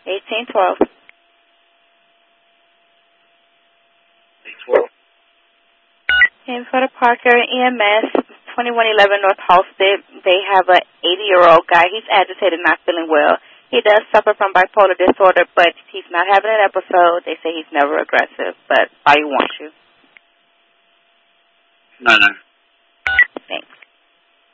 1812. 812. And for the Parker EMS, 2111 North Halsted, they have an 80-year-old guy. He's agitated, not feeling well. He does suffer from bipolar disorder, but he's not having an episode. They say he's never aggressive, but I want you. No.